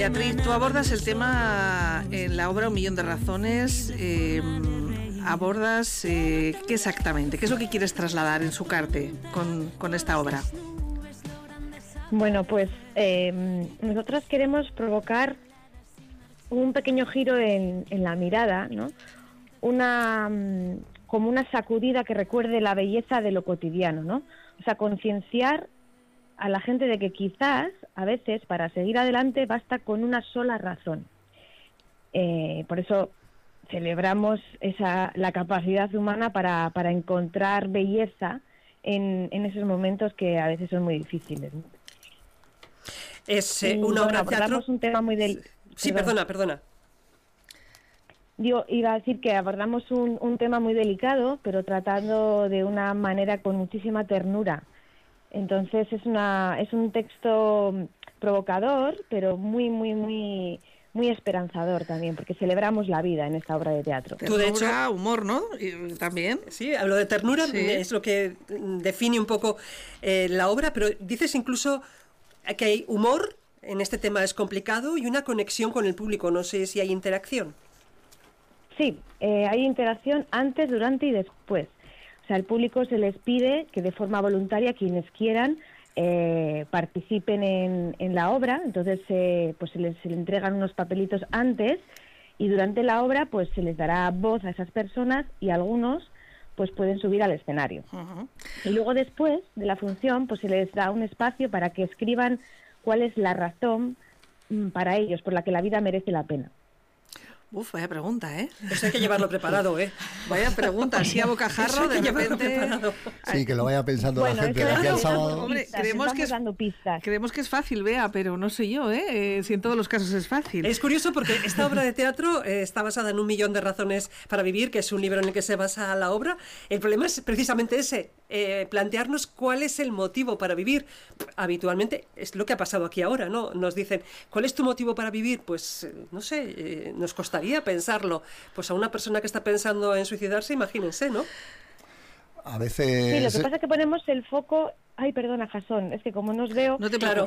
Beatriz, tú abordas el tema en la obra Un millón de razones. Abordas qué exactamente, qué es lo que quieres trasladar en Sucarte con esta obra. Bueno, pues nosotros queremos provocar un pequeño giro en la mirada, ¿no? Como una sacudida que recuerde la belleza de lo cotidiano, ¿no? O sea, concienciar a la gente de que quizás, a veces, para seguir adelante basta con una sola razón. Por eso celebramos la capacidad humana para encontrar belleza en esos momentos que a veces son muy difíciles, ¿no? Es una obra de teatro. Un tema muy Sí, perdona. Yo iba a decir que abordamos un tema muy delicado, pero tratando de una manera con muchísima ternura. Entonces es un texto provocador, pero muy, muy, muy, muy esperanzador también, porque celebramos la vida en esta obra de teatro. Tú, de hecho, humor, ¿no? Y también. Sí, hablo de ternura, sí. Es lo que define un poco la obra, pero dices incluso que hay humor, en este tema es complicado, y una conexión con el público. No sé si hay interacción. Sí, hay interacción antes, durante y después. O sea, al público se les pide que de forma voluntaria, quienes quieran, participen en la obra. Entonces pues se les entregan unos papelitos antes, y durante la obra pues se les dará voz a esas personas, y algunos pues pueden subir al escenario. Uh-huh. Y luego, después de la función, pues se les da un espacio para que escriban cuál es la razón para ellos por la que la vida merece la pena. Uf, vaya pregunta, ¿eh? Eso hay que llevarlo preparado, ¿eh? Vaya pregunta, así a bocajarro, de repente. Sí, que lo vaya pensando la gente de aquí al sábado. Hombre, creemos que es fácil, Bea, pero no sé yo, ¿eh? Si en todos los casos es fácil. Es curioso porque esta obra de teatro está basada en Un millón de razones para vivir, que es un libro en el que se basa la obra. El problema es precisamente ese, plantearnos cuál es el motivo para vivir. Habitualmente es lo que ha pasado aquí ahora, ¿no? Nos dicen, ¿cuál es tu motivo para vivir? Pues, no sé, nos costaría pensarlo. Pues a una persona que está pensando en suicidarse, imagínense, ¿no? A veces... Sí, lo que pasa es que ponemos el foco... Ay, perdona, Jasón, es que como nos veo... No te claro.